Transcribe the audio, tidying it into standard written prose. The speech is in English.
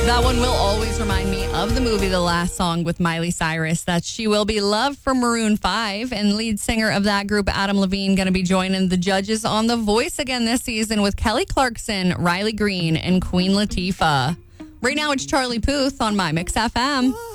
That one will always remind me of the movie The Last Song with Miley Cyrus. That's She Will Be Loved from Maroon 5. And lead singer of that group, Adam Levine, going to be joining the judges on The Voice again this season with Kelly Clarkson, Riley Green, and Queen Latifah. Right now, it's Charlie Puth on My Mix FM.